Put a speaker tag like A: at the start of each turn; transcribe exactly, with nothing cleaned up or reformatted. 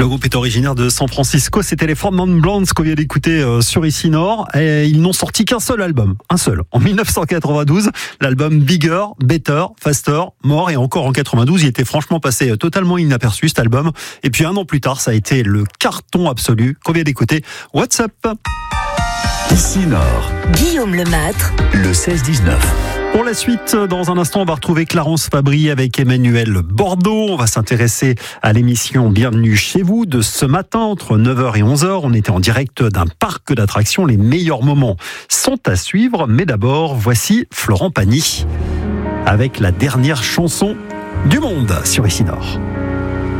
A: Le groupe est originaire de San Francisco, c'était les Four Non Blondes qu'on vient d'écouter euh, sur ici Nord, et ils n'ont sorti qu'un seul album, un seul, en dix-neuf cent quatre-vingt-douze, l'album Bigger, Better, Faster, More, et encore en quatre-vingt-douze, il était franchement passé totalement inaperçu cet album, et puis un an plus tard, ça a été le carton absolu qu'on vient d'écouter, What's Up.
B: Ici Nord,
C: Guillaume Lemâtre,
B: le seize dix-neuf.
A: Pour la suite, dans un instant, on va retrouver Clarence Fabry avec Emmanuel Bordeaux. On va s'intéresser à l'émission Bienvenue chez vous de ce matin entre neuf heures et onze heures. On était en direct d'un parc d'attractions. Les meilleurs moments sont à suivre. Mais d'abord, voici Florent Pagny avec la dernière chanson du monde sur Ici Nord.